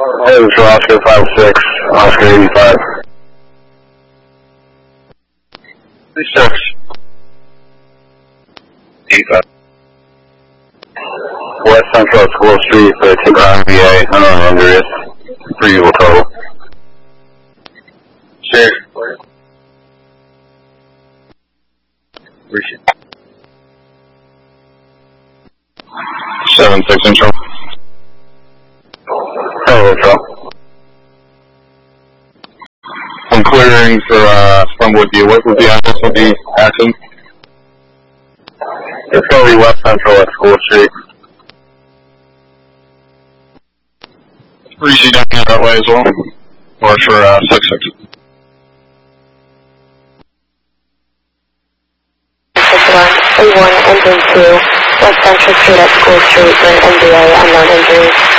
Hey, for Oscar 56, Oscar 85. 36. 85. West Central School Street for Tick MBA, unknown injuries. 3 people total. Sure. 7-6 Central. Hello, Central. I'm clearing for from Woodview. What would the address of the action? It's going to be West Central at School Street. Reaching down that way as well? Or for 6-6? 61, engine 2, West Central Street at School Street for an MBA, unknown injuries.